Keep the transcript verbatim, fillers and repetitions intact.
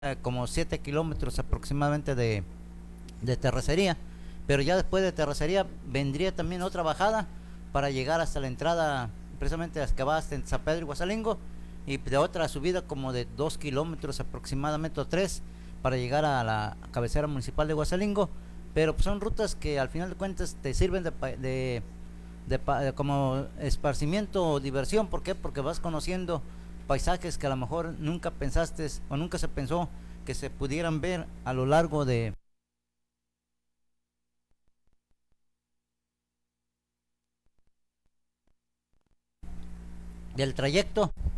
eh, como siete kilómetros aproximadamente de, de terracería, pero ya después de terracería vendría también otra bajada para llegar hasta la entrada, precisamente que va hasta San Pedro y Guasalingo, y de otra subida como de dos kilómetros aproximadamente o tres para llegar a la cabecera municipal de Guasalingo. Pero pues son rutas que al final de cuentas te sirven de, de, de, de como esparcimiento o diversión. ¿Por qué? Porque vas conociendo paisajes que a lo mejor nunca pensaste o nunca se pensó que se pudieran ver a lo largo de del trayecto.